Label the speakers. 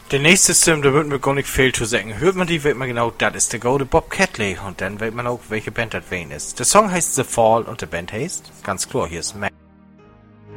Speaker 1: Der nächste Sim, da wird mir gar nicht viel zu sagen. Hört man die, wird man genau, das ist der gute Bob Catley. Und dann weiß man auch, welche Band das wen ist. Der Song heißt The Fall und die Band heißt, ganz klar, hier ist Mac.